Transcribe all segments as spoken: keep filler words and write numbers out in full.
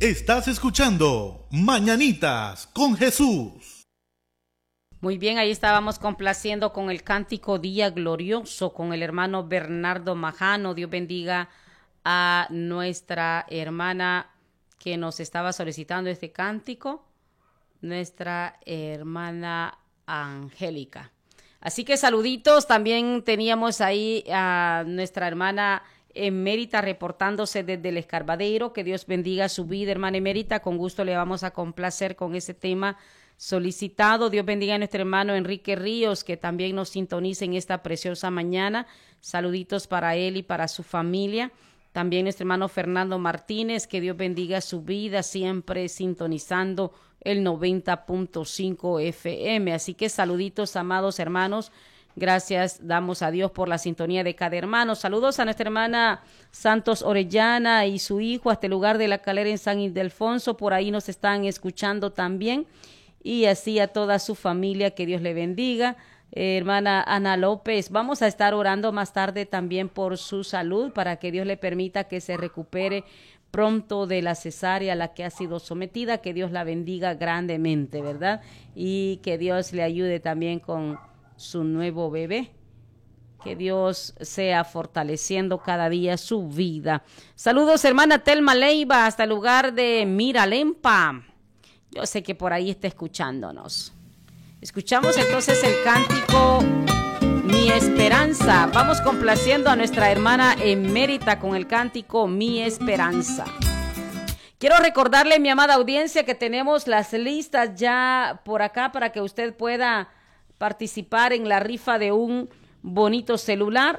Estás escuchando Mañanitas con Jesús. Muy bien, ahí estábamos complaciendo con el cántico Día Glorioso con el hermano Bernardo Majano. Dios bendiga a nuestra hermana que nos estaba solicitando este cántico, nuestra hermana Angélica. Así que saluditos, también teníamos ahí a nuestra hermana Emérita reportándose desde el Escarbadero. Que Dios bendiga su vida, hermana Emérita. Con gusto le vamos a complacer con ese tema solicitado. Dios bendiga a nuestro hermano Enrique Ríos, que también nos sintoniza en esta preciosa mañana. Saluditos para él y para su familia. También nuestro hermano Fernando Martínez, que Dios bendiga su vida, siempre sintonizando el noventa punto cinco F M. Así que saluditos, amados hermanos. Gracias damos a Dios por la sintonía de cada hermano. Saludos a nuestra hermana Santos Orellana y su hijo hasta el lugar de La Calera en San Ildefonso. Por ahí nos están escuchando también. Y así a toda su familia, que Dios le bendiga. Eh, hermana Ana López, vamos a estar orando más tarde también por su salud, para que Dios le permita que se recupere pronto de la cesárea a la que ha sido sometida. Que Dios la bendiga grandemente, ¿verdad? Y que Dios le ayude también con su nuevo bebé. Que Dios sea fortaleciendo cada día su vida. Saludos, hermana Telma Leiva, hasta el lugar de Miralempa. Yo sé que por ahí está escuchándonos. Escuchamos entonces el cántico Mi Esperanza. Vamos complaciendo a nuestra hermana Emérita con el cántico Mi Esperanza. Quiero recordarle, mi amada audiencia, que tenemos las listas ya por acá para que usted pueda participar en la rifa de un bonito celular.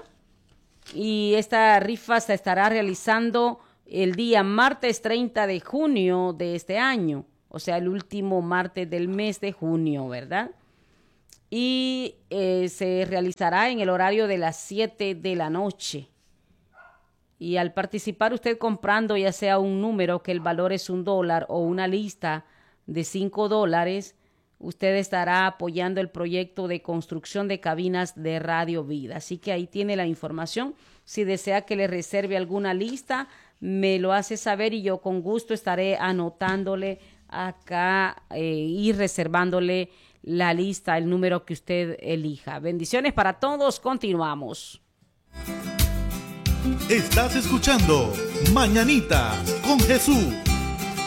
Y esta rifa se estará realizando el día martes treinta de junio de este año. O sea, el último martes del mes de junio, ¿verdad? Y eh, se realizará en el horario de las siete de la noche. Y al participar usted comprando ya sea un número que el valor es un dólar o una lista de cinco dólares, usted estará apoyando el proyecto de construcción de cabinas de Radio Vida. Así que ahí tiene la información. Si desea que le reserve alguna lista, me lo hace saber y yo con gusto estaré anotándole acá eh, y reservándole la lista, el número que usted elija. Bendiciones para todos. Continuamos. Estás escuchando Mañanitas con Jesús.